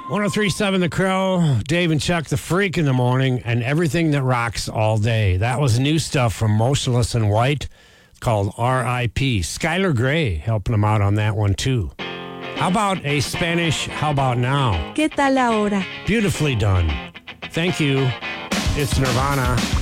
1037 The Crow, Dave and Chuck, the freak in the morning, and everything that rocks all day. That was new stuff from Motionless in White called R.I.P. Skylar Grey helping them out on that one, too. How about a Spanish How About Now? ¿Qué tal ahora? Beautifully done. Thank you. It's Nirvana.